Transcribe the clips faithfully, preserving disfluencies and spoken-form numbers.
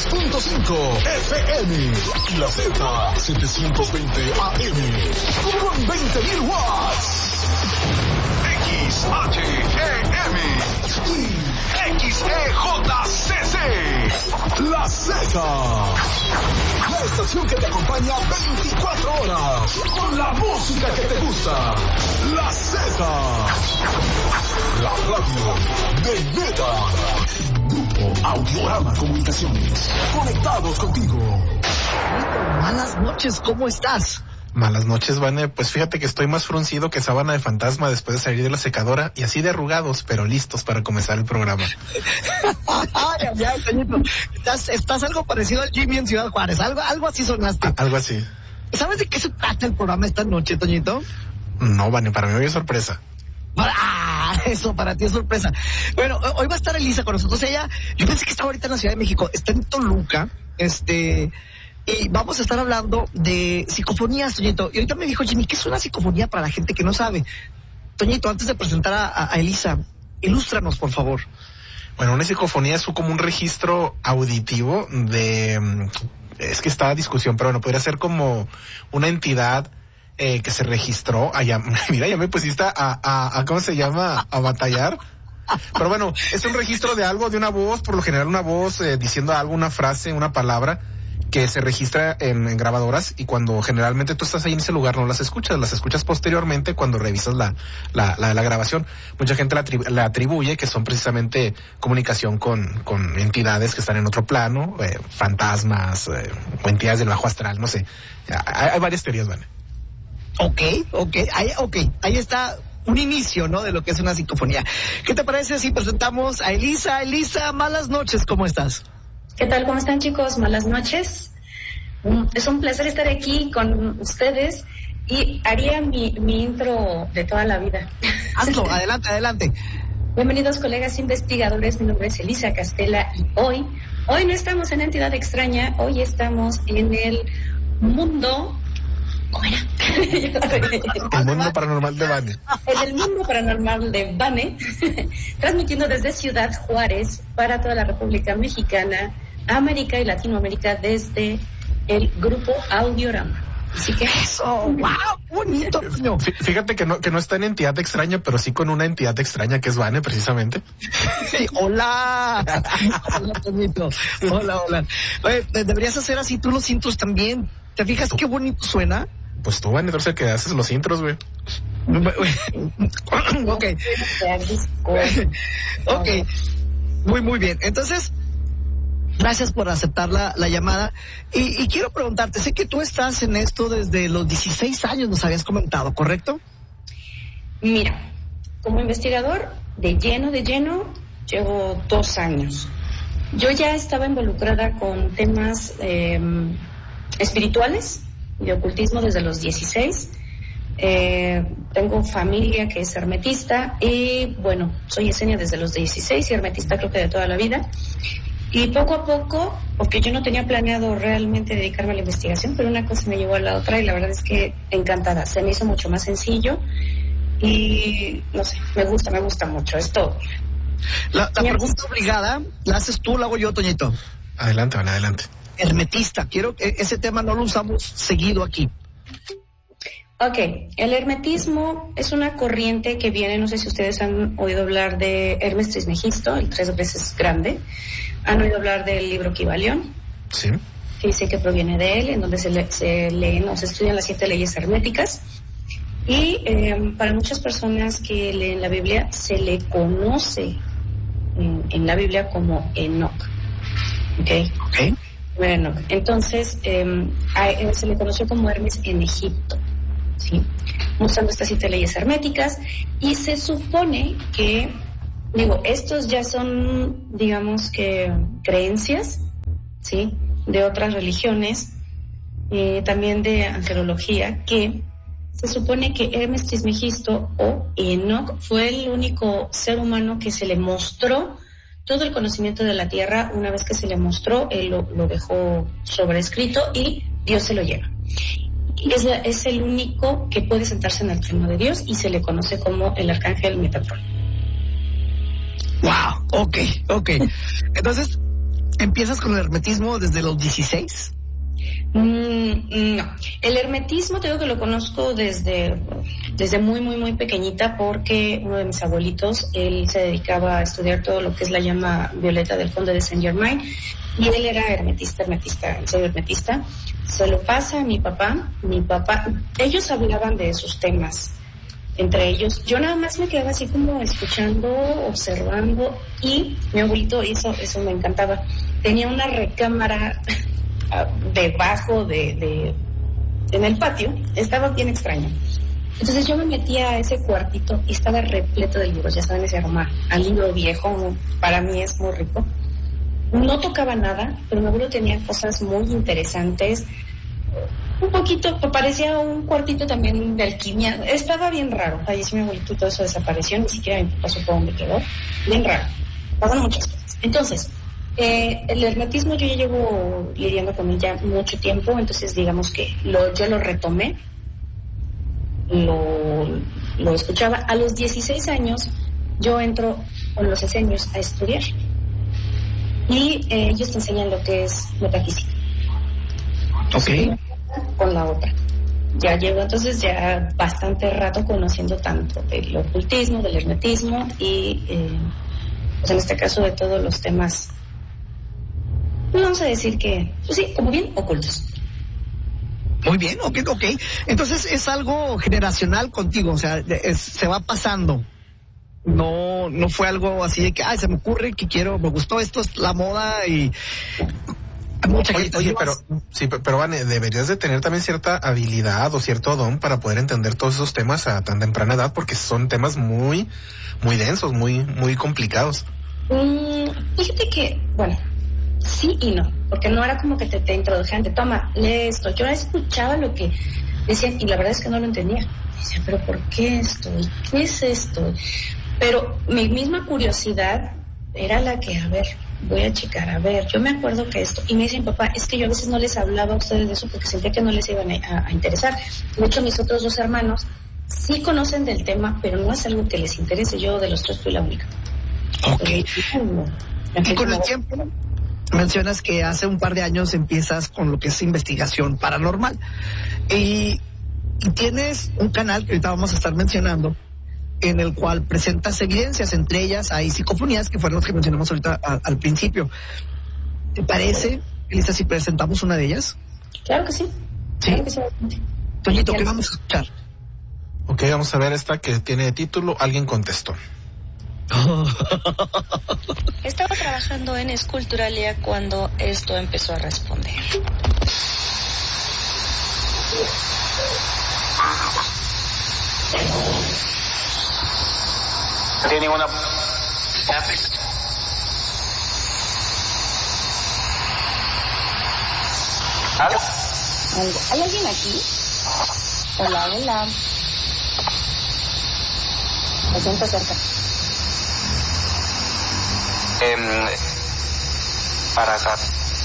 punto cinco F M. La Z, setecientos veinte A M. Con veinte mil watts. X H E M. Y X E J C C. La Z. La estación que te acompaña veinticuatro horas. Con la música que te gusta. La Z. La radio de Meta. Grupo Audiorama Comunicaciones. Conectados contigo. Malas noches, ¿cómo estás? Malas noches, Vane. Pues fíjate que estoy más fruncido que sábana de fantasma después de salir de la secadora y así de arrugados, pero listos para comenzar el programa. ya, ya, Toñito. Estás, estás algo parecido al Jimmy en Ciudad Juárez. Algo, algo así sonaste. A, algo así. ¿Sabes de qué se trata el programa esta noche, Toñito? No, Vane, para mí hoy es sorpresa. Ah, eso para ti es sorpresa. Bueno, hoy va a estar Elisa con nosotros. Ella, yo pensé que estaba ahorita en la Ciudad de México. Está en Toluca. Este... Y vamos a estar hablando de psicofonías, Toñito. Y ahorita me dijo Jimmy, ¿qué es una psicofonía para la gente que no sabe? Toñito, antes de presentar a, a Elisa, ilústranos, por favor. Bueno, una psicofonía es como un registro auditivo de... Es que está a discusión, pero bueno, podría ser como una entidad eh, que se registró allá. Mira, ya me pusiste a, a, a ¿cómo se llama? A batallar. Pero bueno, es un registro de algo, de una voz, por lo general una voz eh, diciendo algo, una frase, una palabra, que se registra en, en grabadoras y cuando generalmente tú estás ahí en ese lugar no las escuchas, las escuchas posteriormente cuando revisas la la, la, la grabación. Mucha gente la, atribu- la atribuye que son precisamente comunicación con, con entidades que están en otro plano, eh, fantasmas eh, o entidades del bajo astral, no sé. Hay, hay varias teorías, ¿vale? Ok, ok, ahí, ok, ahí está un inicio, ¿no? De lo que es una psicofonía. ¿Qué te parece si presentamos a Elisa? Elisa, malas noches, ¿cómo estás? ¿Qué tal? ¿Cómo están, chicos? Malas noches. Es un placer estar aquí con ustedes y haría mi, mi intro de toda la vida. Hazlo, adelante, adelante. Bienvenidos, colegas investigadores. Mi nombre es Elisa Castela y hoy, hoy no estamos en Entidad Extraña, hoy estamos en el mundo... ¿Cómo era? El mundo paranormal de Vane. En el mundo paranormal de Vane, transmitiendo desde Ciudad Juárez para toda la República Mexicana, América y Latinoamérica desde el grupo Audiorama. Así que eso, wow, bonito. No. Fíjate que no, que no está en entidad extraña, pero sí con una entidad extraña que es Vane, precisamente. Sí, hola. Hola, Tomito. Hola, hola. Oye, deberías hacer así tú los intros también. ¿Te fijas qué bonito suena? Pues tú, Vane, entonces que haces los intros, güey. Ok. Ok. Muy, muy bien. Entonces, gracias por aceptar la, la llamada. Y, y quiero preguntarte, sé que tú estás en esto desde los dieciséis años, nos habías comentado, ¿correcto? Mira, como investigador, de lleno, de lleno, llevo dos años. Yo ya estaba involucrada con temas eh, espirituales, de ocultismo desde los dieciséis. Eh, tengo familia que es hermetista y bueno, soy esenia desde los dieciséis y hermetista creo que de toda la vida. Y poco a poco, porque yo no tenía planeado realmente dedicarme a la investigación, pero una cosa me llevó a la otra y la verdad es que encantada. Se me hizo mucho más sencillo y no sé, me gusta, me gusta mucho esto. La, la pregunta obligada, ¿la haces tú o la hago yo, Toñito? Adelante, Vane, adelante. Hermetista, quiero que ese tema no lo usamos seguido aquí. Ok, el hermetismo es una corriente que viene, no sé si ustedes han oído hablar de Hermes Trismegisto, el tres veces grande. ¿Han oído hablar del libro Kybalión? Sí. Que dice que proviene de él, en donde se, le, se leen o se estudian las siete leyes herméticas. Y eh, para muchas personas que leen la Biblia, se le conoce en, en la Biblia como Enoch. ¿Ok? Ok. Bueno, entonces eh, a, se le conoció como Hermes en Egipto, ¿sí? Usando estas siete leyes herméticas y se supone que, digo, estos ya son, digamos que, creencias, ¿sí? De otras religiones, eh, también de angelología, que se supone que Hermes Trismegisto o Enoch fue el único ser humano que se le mostró todo el conocimiento de la tierra. Una vez que se le mostró, él lo, lo dejó sobrescrito y Dios se lo lleva. Y es, la, es el único que puede sentarse en el trono de Dios y se le conoce como el arcángel Metatrón. Wow, ok, ok. Entonces, ¿Empiezas con el hermetismo desde los dieciséis? Mm, no, el hermetismo te digo que lo conozco desde, desde muy, muy, muy pequeñita, porque uno de mis abuelitos, él se dedicaba a estudiar todo lo que es la llama violeta del Conde de Saint Germain, y él era hermetista, hermetista, en serio hermetista. Se lo pasa a mi papá, mi papá, ellos hablaban de esos temas entre ellos. Yo nada más me quedaba así como escuchando, observando, y mi abuelito hizo, eso me encantaba, tenía una recámara debajo de, de, en el patio, estaba bien extraño. Entonces yo me metía a ese cuartito y estaba repleto de libros, ya saben, ese aroma al libro viejo, para mí es muy rico. No tocaba nada, pero mi abuelo tenía cosas muy interesantes. Un poquito, parecía un cuartito también de alquimia. Estaba bien raro. Falleció mi abuelito y todo eso desapareció. Ni siquiera mi papá supo dónde quedó. Bien raro. Pasaron muchas cosas. Entonces, eh, el hermetismo yo ya llevo lidiando con él ya mucho tiempo. Entonces, digamos que lo, yo lo retomé. Lo, lo escuchaba. A los dieciséis años, yo entro con los esenios a estudiar. Y eh, ellos te enseñan lo que es metafísica. Ok. Con la otra. Ya llevo entonces ya bastante rato conociendo tanto del ocultismo, del hermetismo y eh, pues en este caso de todos los temas, vamos a decir que, pues sí, como bien ocultos. Muy bien, ok, ok. Entonces es algo generacional contigo, o sea, es, se va pasando. No, no fue algo así de que, ay, se me ocurre que quiero, me gustó esto, es la moda y mucha oye, gente. oye, pero, sí, pero Vane, deberías de tener también cierta habilidad o cierto don para poder entender todos esos temas a tan temprana edad, porque son temas muy, muy densos, muy, muy complicados. Mm, fíjate que, bueno, sí y no, porque no era como que te, te introdujeran de, toma, lee esto. Yo escuchaba lo que decían y la verdad es que no lo entendía. Decía, pero ¿por qué esto? ¿Qué es esto? Pero mi misma curiosidad era la que, a ver, voy a checar, a ver, yo me acuerdo que esto, y me dicen, papá, es que yo a veces no les hablaba a ustedes de eso porque sentía que no les iban a, a interesar. De hecho, mis otros dos hermanos sí conocen del tema, pero no es algo que les interese. Yo de los tres fui la única. Ok. Pero, y con el tiempo mencionas que hace un par de años empiezas con lo que es investigación paranormal. Y, y tienes un canal que ahorita vamos a estar mencionando, en el cual presentas evidencias, entre ellas hay psicofonías, que fueron las que mencionamos ahorita a, al principio. ¿Te parece, Elisa, si presentamos una de ellas? Claro que sí. Sí. Claro que sí. Toñito, ¿qué vamos a escuchar? Ok, vamos a ver esta que tiene de título Alguien contestó. Estaba trabajando en Esculturalia cuando esto empezó a responder. Tienen una... ¿Aló? ¿Hay alguien aquí? Hola, hola. Me siento cerca. Eh, para acá.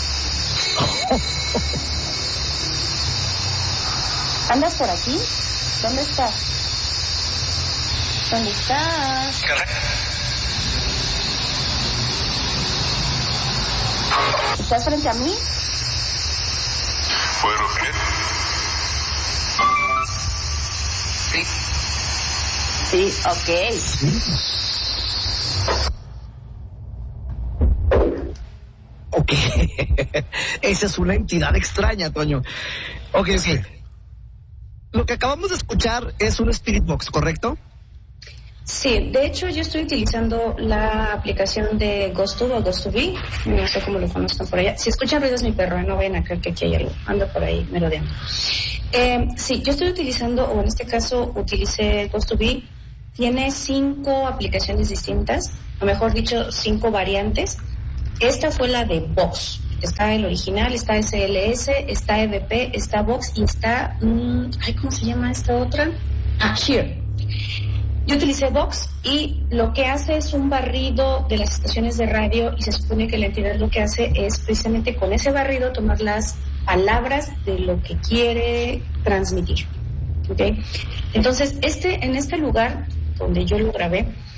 ¿Andas por aquí? ¿Dónde estás? ¿Dónde estás? ¿Estás frente a mí? ¿Puedo qué? Sí. Sí, ok. Ok. Esa es una entidad extraña, Toño. Ok, ok. Lo que acabamos de escuchar es un Spirit Box, ¿correcto? Sí, de hecho yo estoy utilizando la aplicación de GhostTube o GhostTube, no sé cómo lo conozcan por allá. Si escuchan ruidos mi perro, no vayan a creer que aquí hay algo, ando por ahí merodeando. Eh, sí, yo estoy utilizando, o en este caso utilicé GhostTube, tiene cinco aplicaciones distintas, o mejor dicho, cinco variantes. Esta fue la de Vox. Está el original, está S L S, está E V P, está Vox y está, mmm, ay, ¿cómo se llama esta otra? Ah, Here. Yo utilicé Vox y lo que hace es un barrido de las estaciones de radio y se supone que la entidad lo que hace es precisamente con ese barrido tomar las palabras de lo que quiere transmitir. ¿Okay? Entonces, este, en este lugar donde yo lo grabé,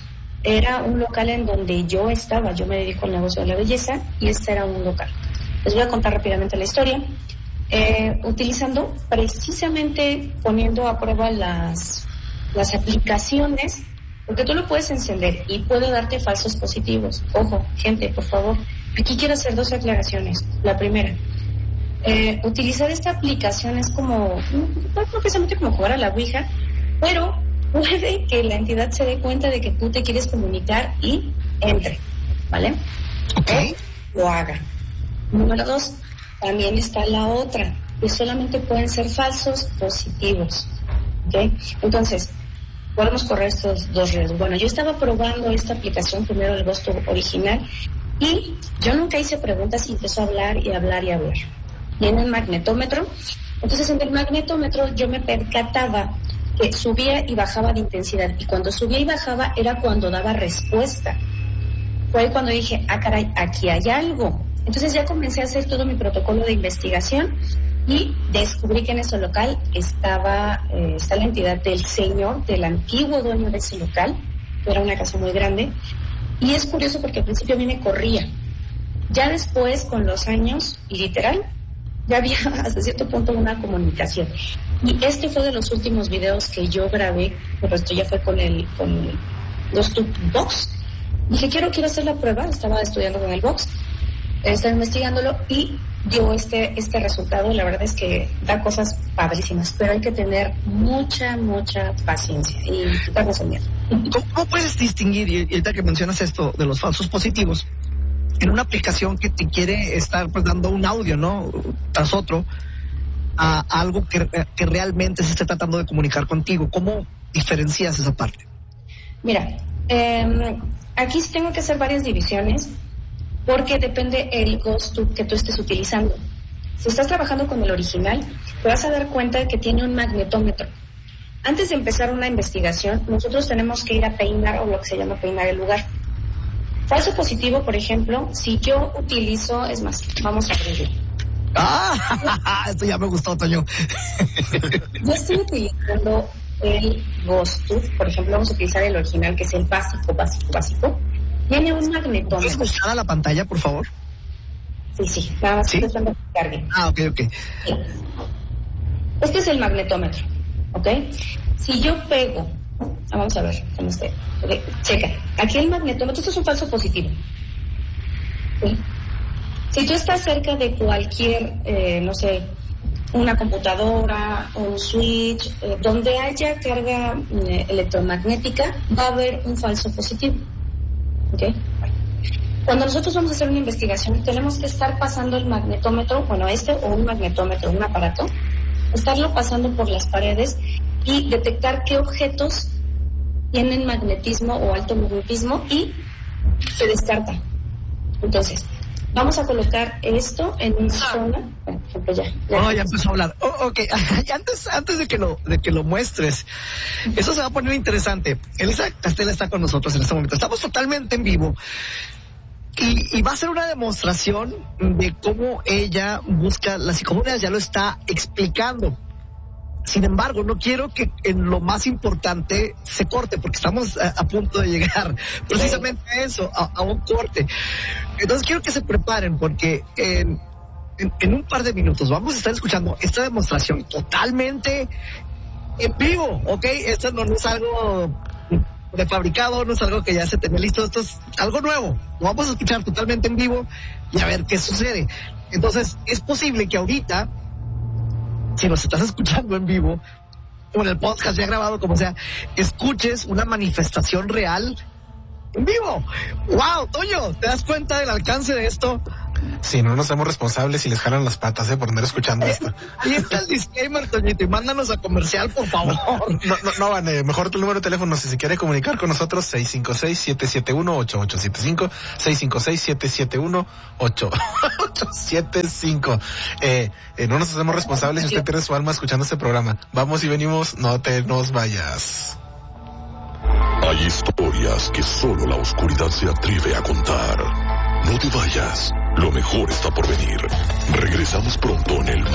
era un local en donde yo estaba, yo me dedico al negocio de la belleza y este era un local. Les voy a contar rápidamente la historia. Eh, utilizando precisamente, poniendo a prueba las, las aplicaciones, porque tú lo puedes encender y puede darte falsos positivos. Ojo, gente, por favor, aquí quiero hacer dos aclaraciones. La primera, eh, utilizar esta aplicación es como, no precisamente como jugar a la Ouija, pero puede que la entidad se dé cuenta de que tú te quieres comunicar y entre, ¿vale? Ok. O lo haga. Número dos, también está la otra, que solamente pueden ser falsos positivos, ¿ok? Entonces, podemos correr estos dos riesgos. Bueno, yo estaba probando esta aplicación, primero el Ghost original, y yo nunca hice preguntas y empezó a hablar y hablar y hablar. Tiene un magnetómetro, entonces en el magnetómetro yo me percataba que subía y bajaba de intensidad, y cuando subía y bajaba era cuando daba respuesta. Fue cuando dije, ah caray, aquí hay algo. Entonces ya comencé a hacer todo mi protocolo de investigación y descubrí que en ese local estaba eh, está la entidad del señor, del antiguo dueño de ese local, que era una casa muy grande. Y es curioso porque al principio a mí me corría. Ya después, con los años, y literal, ya había hasta cierto punto una comunicación. Y este fue de los últimos videos que yo grabé, pero esto ya fue con el con los Box. Dije, quiero, quiero hacer la prueba, estaba estudiando con el Box, estaba investigándolo y dio este, este resultado. La verdad es que da cosas padrísimas, pero hay que tener mucha, mucha paciencia y quitarnos el miedo. ¿Cómo puedes distinguir, y ahorita que mencionas esto de los falsos positivos, en una aplicación que te quiere estar pues dando un audio, ¿no? Tras otro, a algo que, que realmente se esté tratando de comunicar contigo? ¿Cómo diferencias esa parte? Mira, eh, aquí tengo que hacer varias divisiones porque depende el Ghost que tú estés utilizando. Si estás trabajando con el original, te vas a dar cuenta de que tiene un magnetómetro. Antes de empezar una investigación, nosotros tenemos que ir a peinar, o lo que se llama peinar el lugar. Falso positivo, por ejemplo, si yo utilizo, es más, vamos a abrirlo. Ah, esto ya me gustó, Toño. Yo estoy utilizando el Ghost, por ejemplo, vamos a utilizar el original, que es el básico, básico, básico. Tiene un magnetómetro. ¿Puedes buscar a la pantalla, por favor? Sí, sí, nada más ¿Sí? estoy tratando de cargar. Ah, ok, ok. Sí. Este es el magnetómetro, ¿ok? Si yo pego, ah, vamos a ver cómo esté. Okay. Checa, aquí el magnetómetro, esto es un falso positivo. ¿Sí? Si tú estás cerca de cualquier, eh, no sé, una computadora, un switch, eh, donde haya carga eh, electromagnética, va a haber un falso positivo. ¿Ok? Cuando nosotros vamos a hacer una investigación, tenemos que estar pasando el magnetómetro, bueno, este o un magnetómetro, un aparato, estarlo pasando por las paredes y detectar qué objetos tienen magnetismo o alto magnetismo y se descarta. Entonces, vamos a colocar esto en una zona, por ejemplo, ya. ya. Oh, ya empezó a hablar. Oh, ok, antes, antes de que lo, de que lo muestres, eso se va a poner interesante. Elisa Castela está con nosotros en este momento. Estamos totalmente en vivo. Y, y va a ser una demostración de cómo ella busca las psicofonías, ya lo está explicando. Sin embargo, no quiero que en lo más importante se corte, porque estamos a, a punto de llegar precisamente a eso, a, a un corte. Entonces quiero que se preparen, porque en, en, en un par de minutos vamos a estar escuchando esta demostración totalmente en vivo, ¿ok? Esto no, no es algo de fabricado, no es algo que ya se tenía listo, esto es algo nuevo. Lo vamos a escuchar totalmente en vivo y a ver qué sucede. Entonces, es posible que ahorita, si nos estás escuchando en vivo, o en el podcast ya grabado, como sea, escuches una manifestación real en vivo. ¡Wow, Toño! ¿Te das cuenta del alcance de esto? Sí, no nos hacemos responsables y les jalan las patas, ¿eh? Por andar escuchando esto. Ahí está el disclaimer, Toñito, y mándanos a comercial, por favor. No, no, no, Vane, mejor tu número de teléfono, si se quiere comunicar con nosotros, seis cinco seis, siete siete uno, ocho ocho siete cinco, seis cinco seis, siete siete uno, ocho ocho siete cinco. Eh, eh, no nos hacemos responsables si usted pierde su alma escuchando este programa. Vamos y venimos, no te nos vayas. Hay historias que solo la oscuridad se atreve a contar. No te vayas, lo mejor está por venir. Regresamos pronto en el